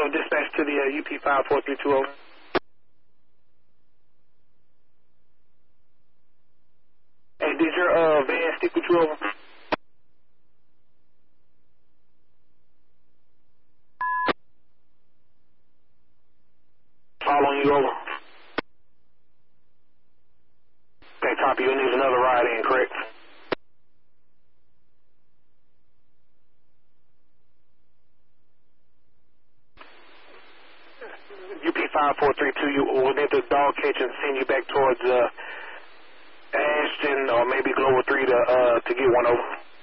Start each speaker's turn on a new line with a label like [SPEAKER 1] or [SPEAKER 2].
[SPEAKER 1] Kilo dispatch to the UP 54320. Hey, did your van stick with you over? Following you over. Okay, copy. You'll need another ride in, correct? UP 5432, you will need the dog catch and send you back towards Ashton or maybe Glover 3 to get one over.